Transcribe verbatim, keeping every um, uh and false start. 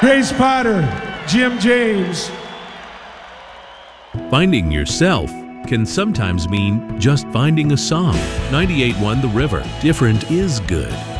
Grace Potter, Jim James. Finding yourself can sometimes mean just finding a song. ninety-eight point one The River. Different is good.